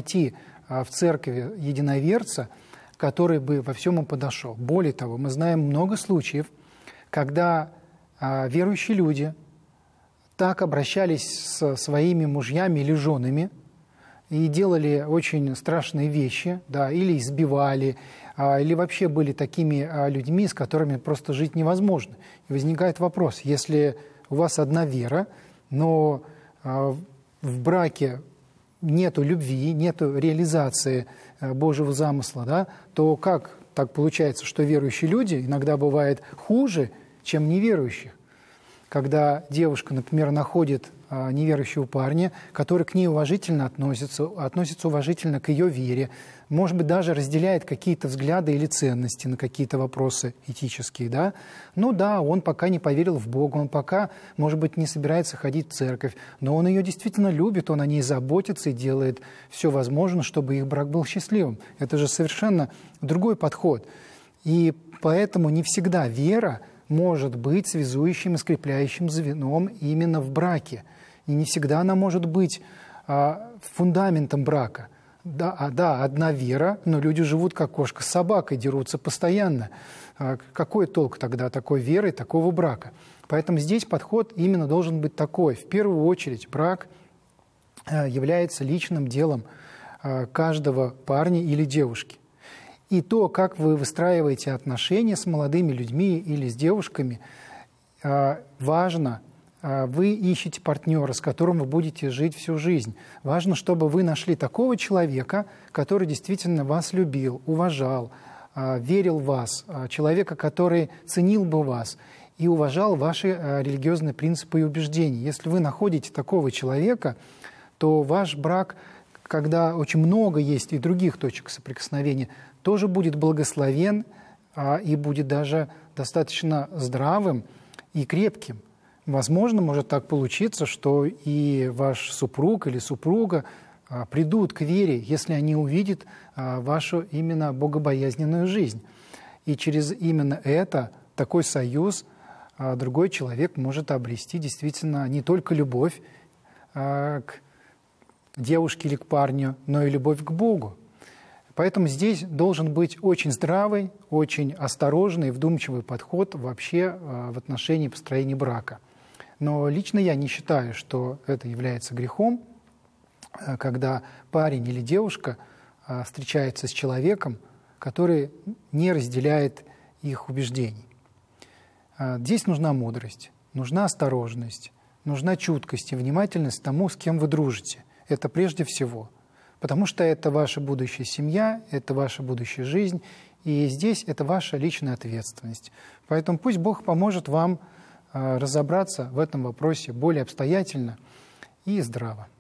найти в церкви единоверца, который бы во всем им подошел. Более того, мы знаем много случаев, когда верующие люди так обращались со своими мужьями или женами и делали очень страшные вещи, да, или избивали, или вообще были такими людьми, с которыми просто жить невозможно. И возникает вопрос, если у вас одна вера, но в браке нету любви, нету реализации Божьего замысла, да, то как так получается, что верующие люди иногда бывают хуже, чем неверующих? Когда девушка, например, находит неверующего парня, который к ней уважительно относится уважительно к ее вере, может быть, даже разделяет какие-то взгляды или ценности на какие-то вопросы этические, да? Ну да, он пока не поверил в Бога, он пока, может быть, не собирается ходить в церковь, но он ее действительно любит, он о ней заботится и делает все возможное, чтобы их брак был счастливым. Это же совершенно другой подход. И поэтому не всегда вера может быть связующим и скрепляющим звеном именно в браке. И не всегда она может быть фундаментом брака. Да, одна вера, но люди живут как кошка с собакой, дерутся постоянно. Какой толк тогда такой веры, такого брака? Поэтому здесь подход именно должен быть такой. В первую очередь брак является личным делом каждого парня или девушки. И то, как вы выстраиваете отношения с молодыми людьми или с девушками, важно. Вы ищете партнера, с которым вы будете жить всю жизнь. Важно, чтобы вы нашли такого человека, который действительно вас любил, уважал, верил в вас, человека, который ценил бы вас и уважал ваши религиозные принципы и убеждения. Если вы находите такого человека, то ваш брак, когда очень много есть и других точек соприкосновения, тоже будет благословен и будет даже достаточно здравым и крепким. Возможно, может так получиться, что и ваш супруг или супруга придут к вере, если они увидят вашу именно богобоязненную жизнь. И через именно это, такой союз, другой человек может обрести действительно не только любовь к девушке или к парню, но и любовь к Богу. Поэтому здесь должен быть очень здравый, очень осторожный, вдумчивый подход вообще в отношении построения брака. Но лично я не считаю, что это является грехом, когда парень или девушка встречается с человеком, который не разделяет их убеждений. Здесь нужна мудрость, нужна осторожность, нужна чуткость и внимательность к тому, с кем вы дружите. Это прежде всего. Потому что это ваша будущая семья, это ваша будущая жизнь, и здесь это ваша личная ответственность. Поэтому пусть Бог поможет вам разобраться в этом вопросе более обстоятельно и здраво.